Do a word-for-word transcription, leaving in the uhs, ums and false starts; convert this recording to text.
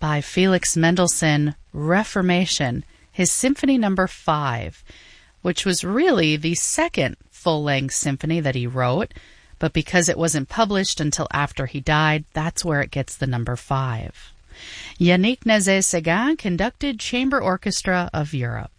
by Felix Mendelssohn, Reformation, his Symphony Number five, which was really the second full-length symphony that he wrote, but because it wasn't published until after he died, that's where it gets the number five. Yannick Nézet-Séguin conducted Chamber Orchestra of Europe.